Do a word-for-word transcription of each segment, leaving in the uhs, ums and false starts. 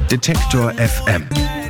Detektor F M.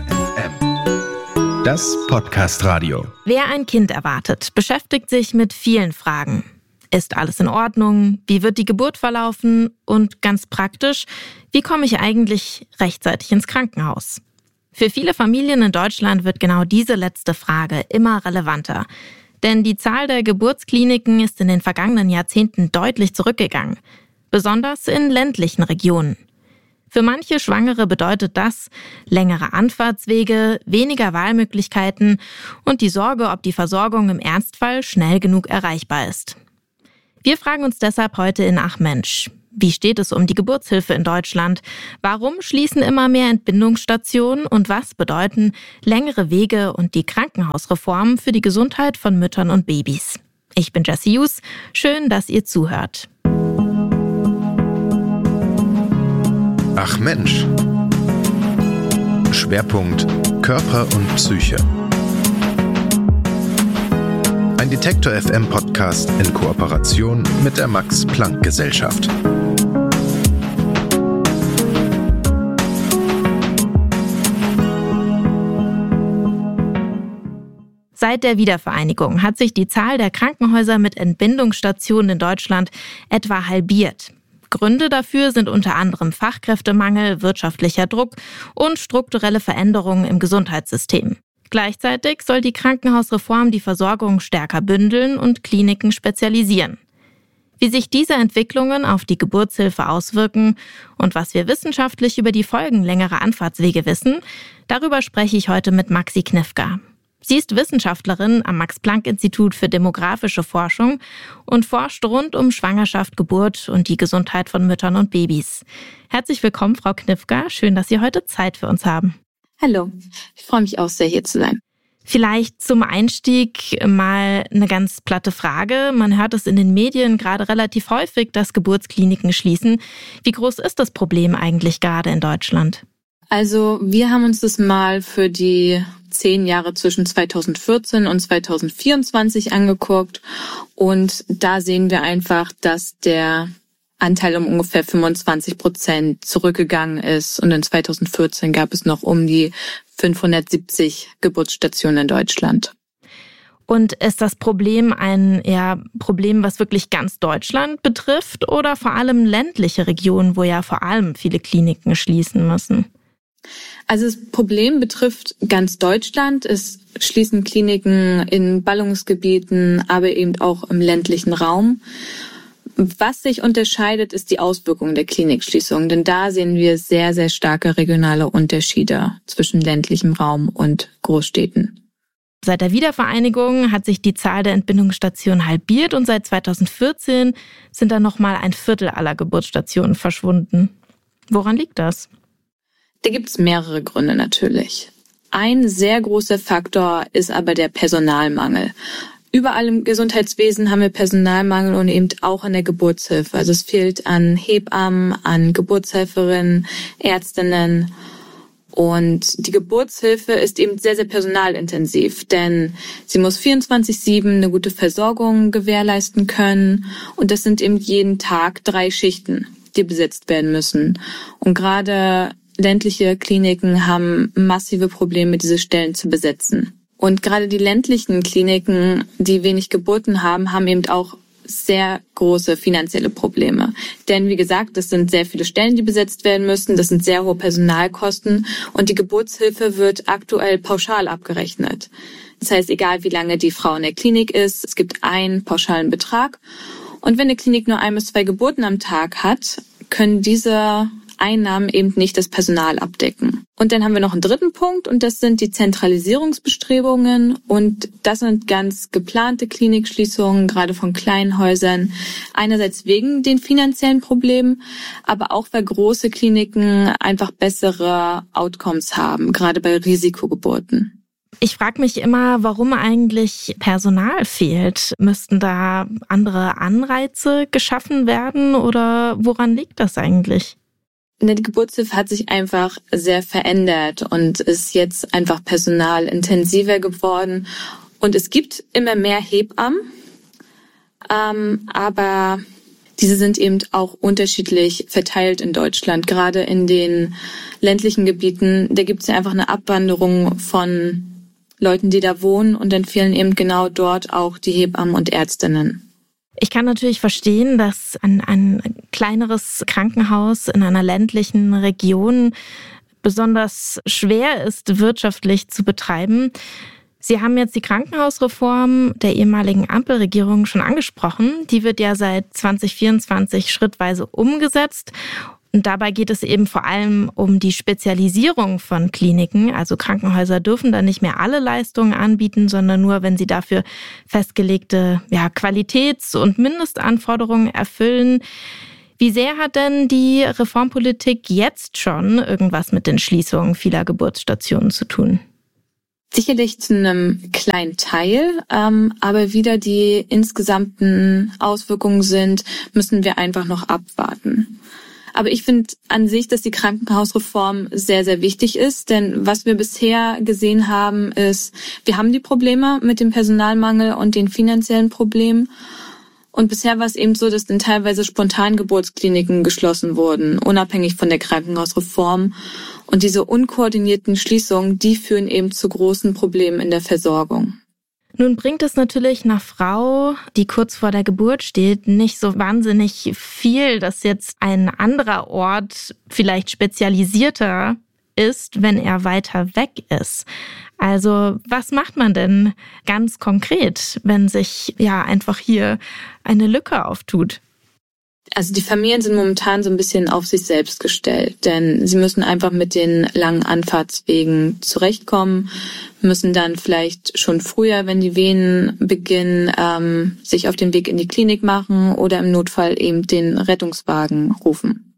Das Podcast-Radio. Wer ein Kind erwartet, beschäftigt sich mit vielen Fragen. Ist alles in Ordnung? Wie wird die Geburt verlaufen? Und ganz praktisch, wie komme ich eigentlich rechtzeitig ins Krankenhaus? Für viele Familien in Deutschland wird genau diese letzte Frage immer relevanter. Denn die Zahl der Geburtskliniken ist in den vergangenen Jahrzehnten deutlich zurückgegangen. Besonders in ländlichen Regionen. Für manche Schwangere bedeutet das längere Anfahrtswege, weniger Wahlmöglichkeiten und die Sorge, ob die Versorgung im Ernstfall schnell genug erreichbar ist. Wir fragen uns deshalb heute in Ach Mensch, wie steht es um die Geburtshilfe in Deutschland? Warum schließen immer mehr Entbindungsstationen und was bedeuten längere Wege und die Krankenhausreform für die Gesundheit von Müttern und Babys? Ich bin Jessie Hughes, schön, dass ihr zuhört. Ach Mensch. Schwerpunkt Körper und Psyche. Ein Detektor F M Podcast in Kooperation mit der Max-Planck-Gesellschaft. Seit der Wiedervereinigung hat sich die Zahl der Krankenhäuser mit Entbindungsstationen in Deutschland etwa halbiert. Gründe dafür sind unter anderem Fachkräftemangel, wirtschaftlicher Druck und strukturelle Veränderungen im Gesundheitssystem. Gleichzeitig soll die Krankenhausreform die Versorgung stärker bündeln und Kliniken spezialisieren. Wie sich diese Entwicklungen auf die Geburtshilfe auswirken und was wir wissenschaftlich über die Folgen längerer Anfahrtswege wissen, darüber spreche ich heute mit Maxi Knifka. Sie ist Wissenschaftlerin am Max-Planck-Institut für demografische Forschung und forscht rund um Schwangerschaft, Geburt und die Gesundheit von Müttern und Babys. Herzlich willkommen, Frau Knifka. Schön, dass Sie heute Zeit für uns haben. Hallo, ich freue mich auch sehr, hier zu sein. Vielleicht zum Einstieg mal eine ganz platte Frage. Man hört es in den Medien gerade relativ häufig, dass Geburtskliniken schließen. Wie groß ist das Problem eigentlich gerade in Deutschland? Also wir haben uns das mal für die zehn Jahre zwischen zweitausendvierzehn und zweitausendvierundzwanzig angeguckt und da sehen wir einfach, dass der Anteil um ungefähr fünfundzwanzig Prozent zurückgegangen ist und in zweitausendvierzehn gab es noch um die fünfhundertsiebzig Geburtsstationen in Deutschland. Und ist das Problem ein ja, Problem, was wirklich ganz Deutschland betrifft oder vor allem ländliche Regionen, wo ja vor allem viele Kliniken schließen müssen? Also das Problem betrifft ganz Deutschland. Es schließen Kliniken in Ballungsgebieten, aber eben auch im ländlichen Raum. Was sich unterscheidet, ist die Auswirkung der Klinikschließung, denn da sehen wir sehr, sehr starke regionale Unterschiede zwischen ländlichem Raum und Großstädten. Seit der Wiedervereinigung hat sich die Zahl der Entbindungsstationen halbiert und seit zweitausendvierzehn sind dann nochmal ein Viertel aller Geburtsstationen verschwunden. Woran liegt das? Da gibt es mehrere Gründe natürlich. Ein sehr großer Faktor ist aber der Personalmangel. Überall im Gesundheitswesen haben wir Personalmangel und eben auch in der Geburtshilfe. Also es fehlt an Hebammen, an Geburtshelferinnen, Ärztinnen. Und die Geburtshilfe ist eben sehr, sehr personalintensiv, denn sie muss vierundzwanzig sieben eine gute Versorgung gewährleisten können. Und das sind eben jeden Tag drei Schichten, die besetzt werden müssen. Und gerade ländliche Kliniken haben massive Probleme, diese Stellen zu besetzen. Und gerade die ländlichen Kliniken, die wenig Geburten haben, haben eben auch sehr große finanzielle Probleme. Denn wie gesagt, das sind sehr viele Stellen, die besetzt werden müssen. Das sind sehr hohe Personalkosten. Und die Geburtshilfe wird aktuell pauschal abgerechnet. Das heißt, egal wie lange die Frau in der Klinik ist, es gibt einen pauschalen Betrag. Und wenn eine Klinik nur ein bis zwei Geburten am Tag hat, können diese Einnahmen eben nicht das Personal abdecken. Und dann haben wir noch einen dritten Punkt und das sind die Zentralisierungsbestrebungen und das sind ganz geplante Klinikschließungen, gerade von kleinen Häusern. Einerseits wegen den finanziellen Problemen, aber auch weil große Kliniken einfach bessere Outcomes haben, gerade bei Risikogeburten. Ich frage mich immer, warum eigentlich Personal fehlt. Müssten da andere Anreize geschaffen werden oder woran liegt das eigentlich? Die Geburtshilfe hat sich einfach sehr verändert und ist jetzt einfach personalintensiver geworden. Und es gibt immer mehr Hebammen, ähm, aber Diese sind eben auch unterschiedlich verteilt in Deutschland. Gerade in den ländlichen Gebieten, da gibt es ja einfach eine Abwanderung von Leuten, die da wohnen, und dann fehlen eben genau dort auch die Hebammen und Ärztinnen. Ich kann natürlich verstehen, dass ein, ein kleineres Krankenhaus in einer ländlichen Region besonders schwer ist, wirtschaftlich zu betreiben. Sie haben jetzt die Krankenhausreform der ehemaligen Ampelregierung schon angesprochen. Die wird ja seit zwanzig vierundzwanzig schrittweise umgesetzt. Und dabei geht es eben vor allem um die Spezialisierung von Kliniken. Also Krankenhäuser dürfen dann nicht mehr alle Leistungen anbieten, sondern nur, wenn sie dafür festgelegte ja, Qualitäts- und Mindestanforderungen erfüllen. Wie sehr hat denn die Reformpolitik jetzt schon irgendwas mit den Schließungen vieler Geburtsstationen zu tun? Sicherlich zu einem kleinen Teil, ähm, aber wie da die insgesamten Auswirkungen sind, müssen wir einfach noch abwarten. Aber ich finde an sich, dass die Krankenhausreform sehr, sehr wichtig ist. Denn was wir bisher gesehen haben, ist, wir haben die Probleme mit dem Personalmangel und den finanziellen Problemen. Und bisher war es eben so, dass dann teilweise Spontangeburtskliniken geschlossen wurden, unabhängig von der Krankenhausreform. Und diese unkoordinierten Schließungen, die führen eben zu großen Problemen in der Versorgung. Nun bringt es natürlich einer Frau, die kurz vor der Geburt steht, nicht so wahnsinnig viel, dass jetzt ein anderer Ort vielleicht spezialisierter ist, wenn er weiter weg ist. Also was macht man denn ganz konkret, wenn sich ja einfach hier eine Lücke auftut? Also die Familien sind momentan so ein bisschen auf sich selbst gestellt, denn sie müssen einfach mit den langen Anfahrtswegen zurechtkommen, müssen dann vielleicht schon früher, wenn die Wehen beginnen, ähm, sich auf den Weg in die Klinik machen oder im Notfall eben den Rettungswagen rufen.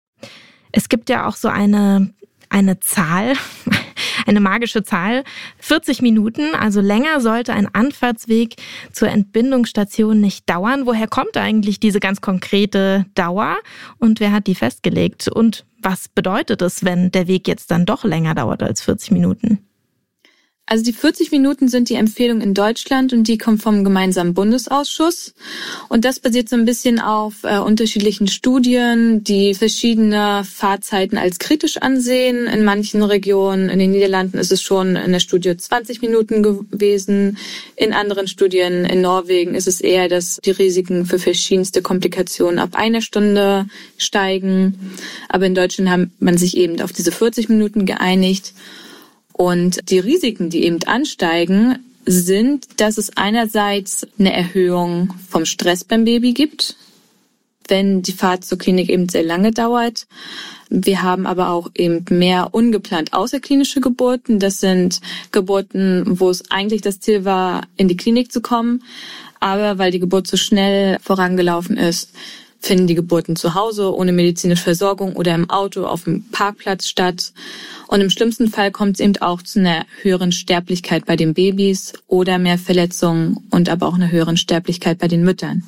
Es gibt ja auch so eine, eine Zahl, eine magische Zahl, vierzig Minuten, also länger sollte ein Anfahrtsweg zur Entbindungsstation nicht dauern. Woher kommt eigentlich diese ganz konkrete Dauer und wer hat die festgelegt? Und was bedeutet es, wenn der Weg jetzt dann doch länger dauert als vierzig Minuten? Also die vierzig Minuten sind die Empfehlung in Deutschland und die kommt vom gemeinsamen Bundesausschuss. Und das basiert so ein bisschen auf äh, unterschiedlichen Studien, die verschiedene Fahrzeiten als kritisch ansehen. In manchen Regionen, in den Niederlanden ist es schon in der Studie zwanzig Minuten gewesen. In anderen Studien in Norwegen ist es eher, dass die Risiken für verschiedenste Komplikationen ab einer Stunde steigen. Aber in Deutschland hat man sich eben auf diese vierzig Minuten geeinigt. Und die Risiken, die eben ansteigen, sind, dass es einerseits eine Erhöhung vom Stress beim Baby gibt, wenn die Fahrt zur Klinik eben sehr lange dauert. Wir haben aber auch eben mehr ungeplant außerklinische Geburten. Das sind Geburten, wo es eigentlich das Ziel war, in die Klinik zu kommen. Aber weil die Geburt so schnell vorangelaufen ist, finden die Geburten zu Hause ohne medizinische Versorgung oder im Auto auf dem Parkplatz statt. Und im schlimmsten Fall kommt es eben auch zu einer höheren Sterblichkeit bei den Babys oder mehr Verletzungen und aber auch einer höheren Sterblichkeit bei den Müttern.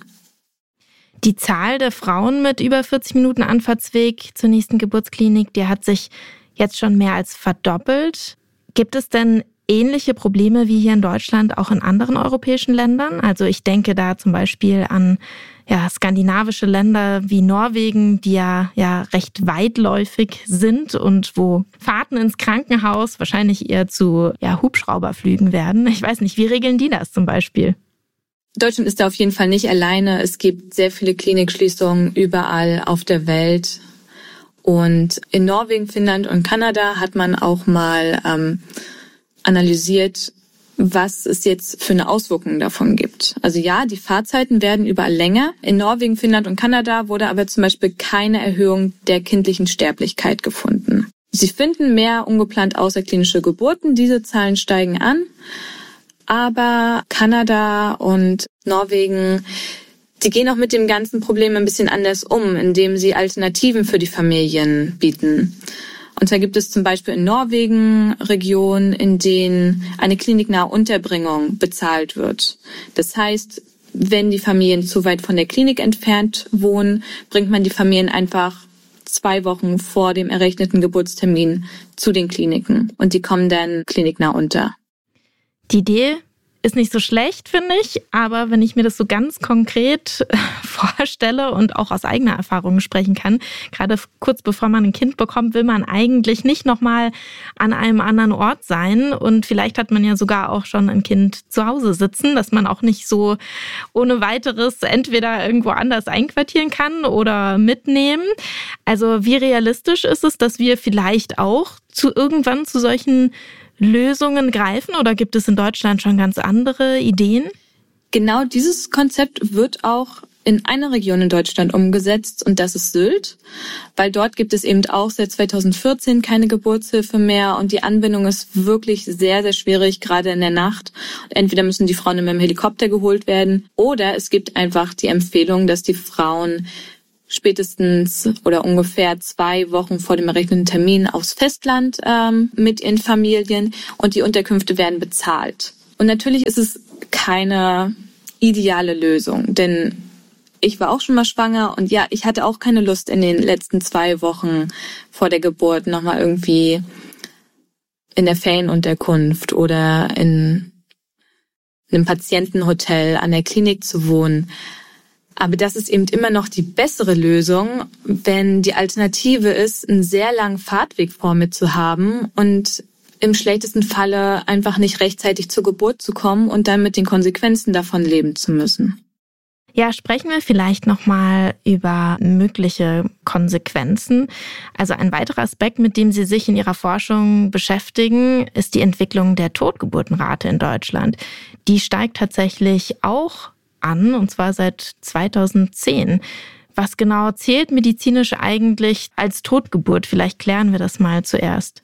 Die Zahl der Frauen mit über vierzig Minuten Anfahrtsweg zur nächsten Geburtsklinik, die hat sich jetzt schon mehr als verdoppelt. Gibt es denn ähnliche Probleme wie hier in Deutschland auch in anderen europäischen Ländern? Also ich denke da zum Beispiel an ja, skandinavische Länder wie Norwegen, die ja, ja recht weitläufig sind und wo Fahrten ins Krankenhaus wahrscheinlich eher zu ja, Hubschrauberflügen werden. Ich weiß nicht, wie regeln die das zum Beispiel? Deutschland ist da auf jeden Fall nicht alleine. Es gibt sehr viele Klinikschließungen überall auf der Welt. Und in Norwegen, Finnland und Kanada hat man auch mal ähm, analysiert, was es jetzt für eine Auswirkung davon gibt. Also ja, die Fahrzeiten werden überall länger. In Norwegen, Finnland und Kanada wurde aber zum Beispiel keine Erhöhung der kindlichen Sterblichkeit gefunden. Sie finden mehr ungeplant außerklinische Geburten. Diese Zahlen steigen an. Aber Kanada und Norwegen, die gehen auch mit dem ganzen Problem ein bisschen anders um, indem sie Alternativen für die Familien bieten. Und da gibt es zum Beispiel in Norwegen Regionen, in denen eine kliniknahe Unterbringung bezahlt wird. Das heißt, wenn die Familien zu weit von der Klinik entfernt wohnen, bringt man die Familien einfach zwei Wochen vor dem errechneten Geburtstermin zu den Kliniken und die kommen dann kliniknah unter. Die Idee ist nicht so schlecht, finde ich. Aber wenn ich mir das so ganz konkret vorstelle und auch aus eigener Erfahrung sprechen kann, gerade kurz bevor man ein Kind bekommt, will man eigentlich nicht nochmal an einem anderen Ort sein. Und vielleicht hat man ja sogar auch schon ein Kind zu Hause sitzen, dass man auch nicht so ohne weiteres entweder irgendwo anders einquartieren kann oder mitnehmen. Also wie realistisch ist es, dass wir vielleicht auch zu irgendwann zu solchen Lösungen greifen, oder gibt es in Deutschland schon ganz andere Ideen? Genau dieses Konzept wird auch in einer Region in Deutschland umgesetzt, und das ist Sylt, weil dort gibt es eben auch seit zweitausendvierzehn keine Geburtshilfe mehr und die Anbindung ist wirklich sehr, sehr schwierig, gerade in der Nacht. Entweder müssen die Frauen mit dem Helikopter geholt werden oder es gibt einfach die Empfehlung, dass die Frauen spätestens oder ungefähr zwei Wochen vor dem errechneten Termin aufs Festland ähm, mit ihren Familien, und die Unterkünfte werden bezahlt. Und natürlich ist es keine ideale Lösung, denn ich war auch schon mal schwanger und ja, ich hatte auch keine Lust in den letzten zwei Wochen vor der Geburt nochmal irgendwie in der Ferienunterkunft oder in einem Patientenhotel an der Klinik zu wohnen. Aber das ist eben immer noch die bessere Lösung, wenn die Alternative ist, einen sehr langen Fahrtweg vor mir zu haben und im schlechtesten Falle einfach nicht rechtzeitig zur Geburt zu kommen und dann mit den Konsequenzen davon leben zu müssen. Ja, sprechen wir vielleicht nochmal über mögliche Konsequenzen. Also ein weiterer Aspekt, mit dem Sie sich in Ihrer Forschung beschäftigen, ist die Entwicklung der Totgeburtenrate in Deutschland. Die steigt tatsächlich auch an, und zwar seit zweitausendzehn. Was genau zählt medizinisch eigentlich als Totgeburt? Vielleicht klären wir das mal zuerst.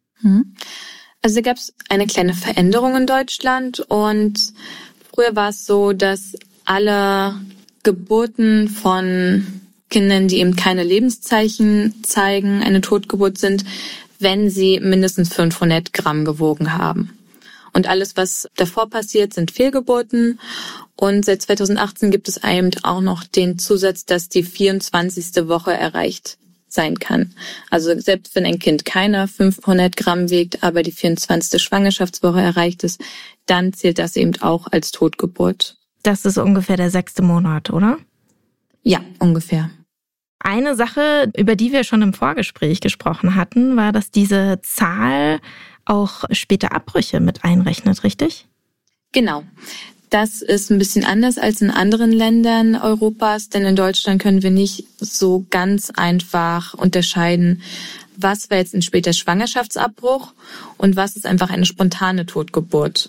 Also da gab es eine kleine Veränderung in Deutschland, und früher war es so, dass alle Geburten von Kindern, die eben keine Lebenszeichen zeigen, eine Totgeburt sind, wenn sie mindestens fünfhundert Gramm gewogen haben. Und alles, was davor passiert, sind Fehlgeburten. Und seit zweitausendachtzehn gibt es eben auch noch den Zusatz, dass die vierundzwanzigste Woche erreicht sein kann. Also selbst wenn ein Kind keine fünfhundert Gramm wiegt, aber die vierundzwanzigste Schwangerschaftswoche erreicht ist, dann zählt das eben auch als Totgeburt. Das ist ungefähr der sechste Monat, oder? Ja, ungefähr. Eine Sache, über die wir schon im Vorgespräch gesprochen hatten, war, dass diese Zahl auch später Abbrüche mit einrechnet, richtig? Genau. Das ist ein bisschen anders als in anderen Ländern Europas, denn in Deutschland können wir nicht so ganz einfach unterscheiden, was war jetzt ein später Schwangerschaftsabbruch und was ist einfach eine spontane Totgeburt.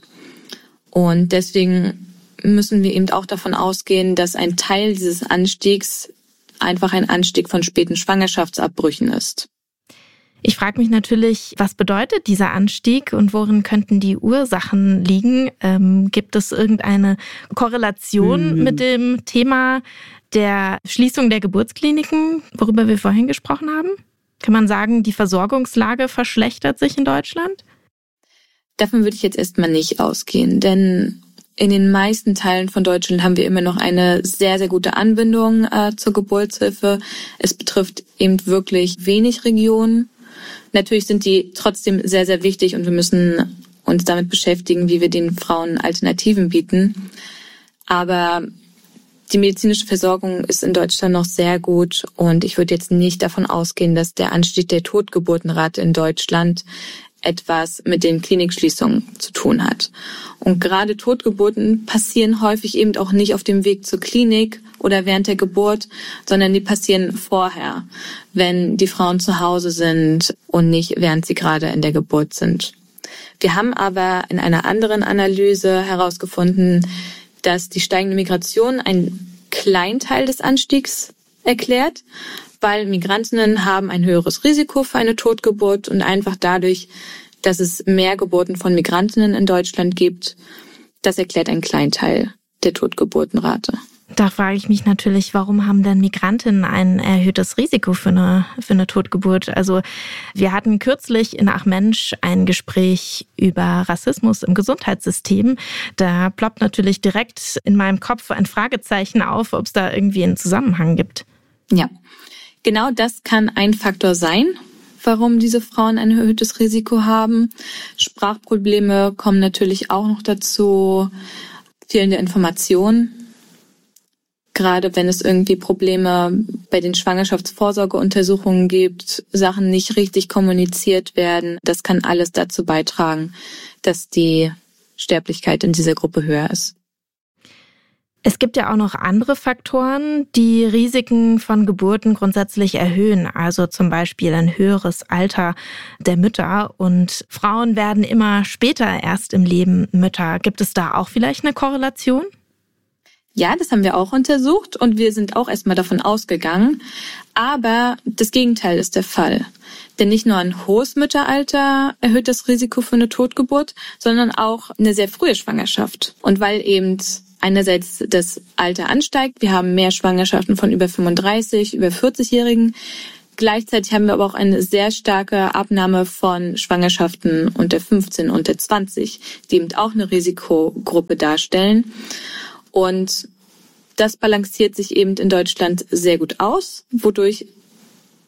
Und deswegen müssen wir eben auch davon ausgehen, dass ein Teil dieses Anstiegs einfach ein Anstieg von späten Schwangerschaftsabbrüchen ist. Ich frage mich natürlich, was bedeutet dieser Anstieg und worin könnten die Ursachen liegen? Ähm, gibt es irgendeine Korrelation mhm. mit dem Thema der Schließung der Geburtskliniken, worüber wir vorhin gesprochen haben? Kann man sagen, die Versorgungslage verschlechtert sich in Deutschland? Davon würde ich jetzt erstmal nicht ausgehen, denn in den meisten Teilen von Deutschland haben wir immer noch eine sehr, sehr gute Anbindung äh, zur Geburtshilfe. Es betrifft eben wirklich wenig Regionen. Natürlich sind die trotzdem sehr, sehr wichtig und wir müssen uns damit beschäftigen, wie wir den Frauen Alternativen bieten. Aber die medizinische Versorgung ist in Deutschland noch sehr gut und ich würde jetzt nicht davon ausgehen, dass der Anstieg der Totgeburtenrate in Deutschland etwas mit den Klinikschließungen zu tun hat. Und gerade Totgeburten passieren häufig eben auch nicht auf dem Weg zur Klinik oder während der Geburt, sondern die passieren vorher, wenn die Frauen zu Hause sind und nicht während sie gerade in der Geburt sind. Wir haben aber in einer anderen Analyse herausgefunden, dass die steigende Migration einen kleinen Teil des Anstiegs erklärt, weil Migrantinnen haben ein höheres Risiko für eine Totgeburt und einfach dadurch, dass es mehr Geburten von Migrantinnen in Deutschland gibt, das erklärt einen kleinen Teil der Totgeburtenrate. Da frage ich mich natürlich, warum haben denn Migrantinnen ein erhöhtes Risiko für eine, für eine Totgeburt? Also wir hatten kürzlich in Ach Mensch ein Gespräch über Rassismus im Gesundheitssystem. Da ploppt natürlich direkt in meinem Kopf ein Fragezeichen auf, ob es da irgendwie einen Zusammenhang gibt. Ja, genau das kann ein Faktor sein, warum diese Frauen ein erhöhtes Risiko haben. Sprachprobleme kommen natürlich auch noch dazu, fehlende Informationen. Gerade wenn es irgendwie Probleme bei den Schwangerschaftsvorsorgeuntersuchungen gibt, Sachen nicht richtig kommuniziert werden, das kann alles dazu beitragen, dass die Sterblichkeit in dieser Gruppe höher ist. Es gibt ja auch noch andere Faktoren, die Risiken von Geburten grundsätzlich erhöhen, also zum Beispiel ein höheres Alter der Mütter, und Frauen werden immer später erst im Leben Mütter. Gibt es da auch vielleicht eine Korrelation? Ja, das haben wir auch untersucht und wir sind auch erstmal davon ausgegangen. Aber das Gegenteil ist der Fall. Denn nicht nur ein hohes Mütteralter erhöht das Risiko für eine Totgeburt, sondern auch eine sehr frühe Schwangerschaft. Und weil eben einerseits das Alter ansteigt, wir haben mehr Schwangerschaften von über fünfunddreißig, über vierzig-Jährigen. Gleichzeitig haben wir aber auch eine sehr starke Abnahme von Schwangerschaften unter fünfzehn, unter zwanzig, die eben auch eine Risikogruppe darstellen. Und das balanciert sich eben in Deutschland sehr gut aus, wodurch